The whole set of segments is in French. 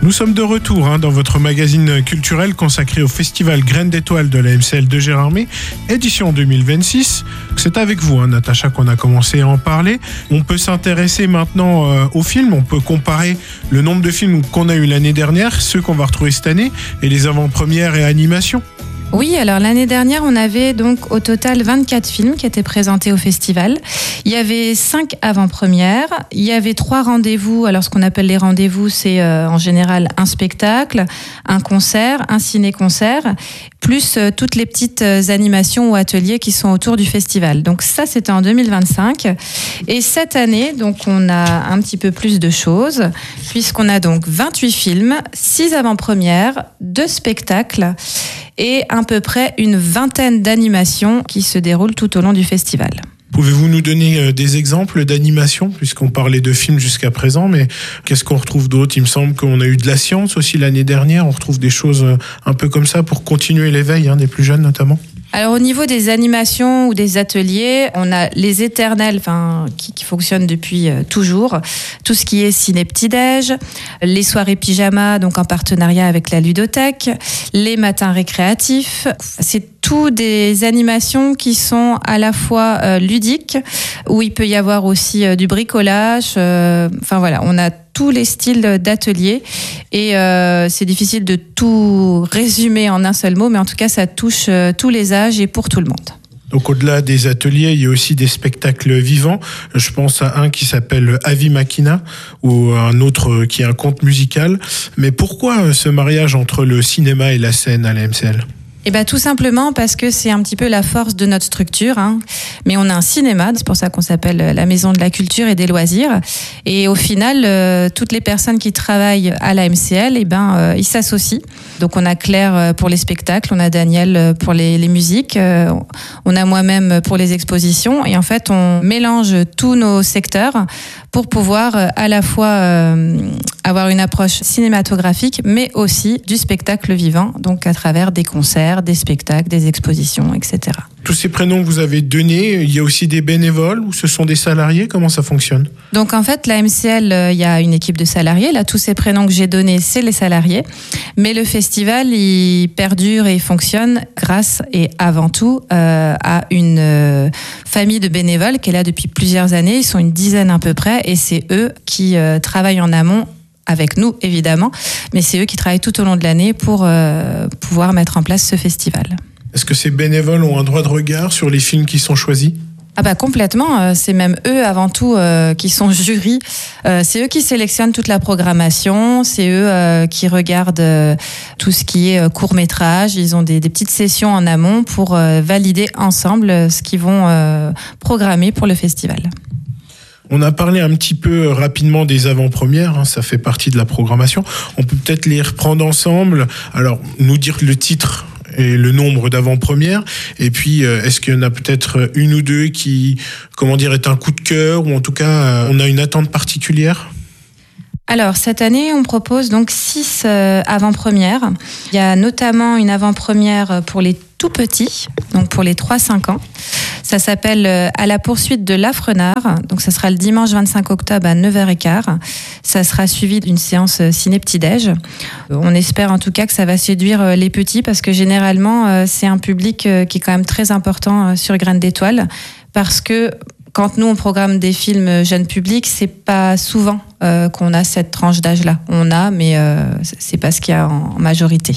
Nous sommes de retour dans votre magazine culturel consacré au festival Graines d'Étoiles de la MCL de Gérardmer, édition 2026. C'est avec vous, Natacha, qu'on a commencé à en parler. On peut s'intéresser maintenant aux films, on peut comparer le nombre de films qu'on a eu l'année dernière, ceux qu'on va retrouver cette année, et les avant-premières et animations. Oui, alors l'année dernière, on avait donc au total 24 films qui étaient présentés au festival. Il y avait 5 avant-premières, il y avait 3 rendez-vous. Alors ce qu'on appelle les rendez-vous, c'est en général un spectacle, un concert, un ciné-concert, plus toutes les petites animations ou ateliers qui sont autour du festival. Donc ça, c'était en 2025. Et cette année, donc on a un petit peu plus de choses, puisqu'on a donc 28 films, 6 avant-premières, 2 spectacles, et à peu près une vingtaine d'animations qui se déroulent tout au long du festival. Pouvez-vous nous donner des exemples d'animations, puisqu'on parlait de films jusqu'à présent, mais qu'est-ce qu'on retrouve d'autre ? Il me semble qu'on a eu de la science aussi l'année dernière, on retrouve des choses un peu comme ça pour continuer l'éveil des plus jeunes notamment. Alors au niveau des animations ou des ateliers, on a les éternels qui fonctionnent depuis toujours, tout ce qui est ciné petit-déj, les soirées pyjama, donc en partenariat avec la ludothèque, les matins récréatifs. C'est tout des animations qui sont à la fois ludiques, où il peut y avoir aussi du bricolage. On a tous les styles d'ateliers et c'est difficile de tout résumer en un seul mot, mais en tout cas ça touche tous les âges et pour tout le monde. Donc au-delà des ateliers, il y a aussi des spectacles vivants. Je pense à un qui s'appelle Avi Machina ou un autre qui est un conte musical. Mais pourquoi ce mariage entre le cinéma et la scène à la MCL ? Tout simplement parce que c'est un petit peu la force de notre structure. Mais on a un cinéma, c'est pour ça qu'on s'appelle la Maison de la Culture et des Loisirs. Et au final, toutes les personnes qui travaillent à la MCL, ils s'associent. Donc on a Claire pour les spectacles, on a Daniel pour les musiques, on a moi-même pour les expositions. Et en fait, on mélange tous nos secteurs pour pouvoir à la fois avoir une approche cinématographique, mais aussi du spectacle vivant, donc à travers des concerts, des spectacles, des expositions, etc. Tous ces prénoms que vous avez donnés, il y a aussi des bénévoles ou ce sont des salariés ? Comment ça fonctionne ? Donc en fait, la MCL, il y a une équipe de salariés. Là, tous ces prénoms que j'ai donnés, c'est les salariés. Mais le festival, il perdure et il fonctionne grâce et avant tout à une famille de bénévoles qui est là depuis plusieurs années. Ils sont une dizaine à peu près et c'est eux qui travaillent en amont avec nous, évidemment. Mais c'est eux qui travaillent tout au long de l'année pour pouvoir mettre en place ce festival. Est-ce que ces bénévoles ont un droit de regard sur les films qui sont choisis ? Complètement, c'est même eux avant tout qui sont jury, c'est eux qui sélectionnent toute la programmation, c'est eux qui regardent tout ce qui est court-métrage, ils ont des petites sessions en amont pour valider ensemble ce qu'ils vont programmer pour le festival. On a parlé un petit peu rapidement des avant-premières, ça fait partie de la programmation. On peut peut-être les reprendre ensemble, alors nous dire le titre et le nombre d'avant-premières, et puis est-ce qu'il y en a peut-être une ou deux qui, est un coup de cœur, ou en tout cas on a une attente particulière ? Alors, cette année, on propose donc 6 avant-premières. Il y a notamment une avant-première pour les tout petits, donc pour les 3-5 ans. Ça s'appelle À la poursuite de l'Afrenard. Donc, ça sera le dimanche 25 octobre à 9h15. Ça sera suivi d'une séance ciné petit-déj. On espère en tout cas que ça va séduire les petits parce que généralement, c'est un public qui est quand même très important sur Graines d'Étoiles parce que quand nous, on programme des films jeunes publics, c'est pas souvent qu'on a cette tranche d'âge-là. On a, mais c'est pas ce qu'il y a en majorité.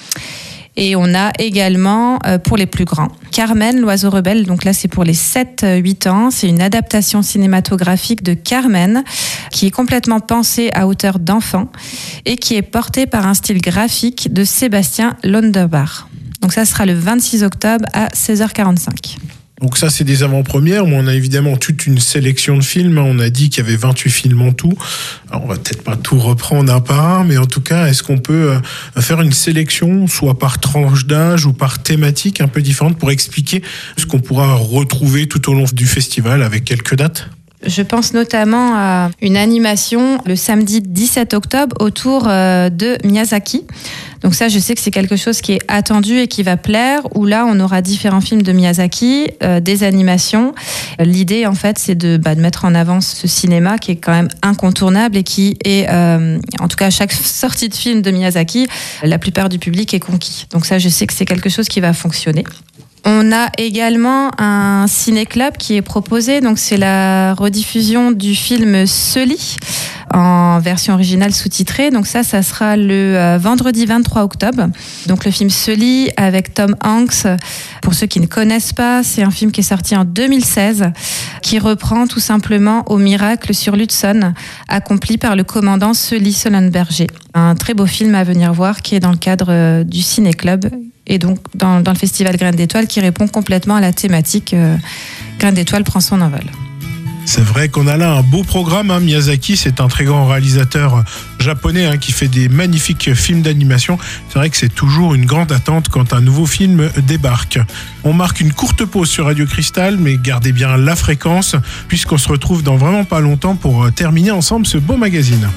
Et on a également, pour les plus grands, Carmen, l'oiseau rebelle. Donc là, c'est pour les 7-8 ans. C'est une adaptation cinématographique de Carmen qui est complètement pensée à hauteur d'enfant et qui est portée par un style graphique de Sébastien Londerbach. Donc ça sera le 26 octobre à 16h45. Donc ça, c'est des avant-premières, mais on a évidemment toute une sélection de films. On a dit qu'il y avait 28 films en tout. Alors, on va peut-être pas tout reprendre un par un, mais en tout cas, est-ce qu'on peut faire une sélection, soit par tranche d'âge ou par thématique un peu différente, pour expliquer ce qu'on pourra retrouver tout au long du festival avec quelques dates ? Je pense notamment à une animation le samedi 17 octobre autour de Miyazaki. Donc ça, je sais que c'est quelque chose qui est attendu et qui va plaire, où là, on aura différents films de Miyazaki, des animations. L'idée, en fait, c'est de mettre en avant ce cinéma qui est quand même incontournable et qui est, en tout cas, à chaque sortie de film de Miyazaki, la plupart du public est conquis. Donc ça, je sais que c'est quelque chose qui va fonctionner. On a également un ciné-club qui est proposé, donc c'est la rediffusion du film Sully en version originale sous-titrée. Donc ça sera le vendredi 23 octobre. Donc le film Sully avec Tom Hanks. Pour ceux qui ne connaissent pas, c'est un film qui est sorti en 2016, qui reprend tout simplement au miracle sur l'Hudson, accompli par le commandant Sully Sullenberger. Un très beau film à venir voir qui est dans le cadre du ciné-club. Et donc dans le festival Graines d'étoiles qui répond complètement à la thématique Graines d'étoiles prend son envol. C'est vrai qu'on a là un beau programme. Miyazaki, c'est un très grand réalisateur japonais qui fait des magnifiques films d'animation. C'est vrai que c'est toujours une grande attente quand un nouveau film débarque. On marque une courte pause sur Radio Cristal, mais gardez bien la fréquence puisqu'on se retrouve dans vraiment pas longtemps pour terminer ensemble ce beau magazine.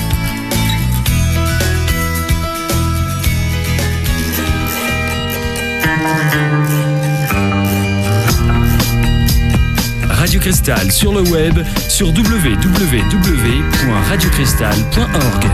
Radio Cristal sur le web sur www.radiocristal.org.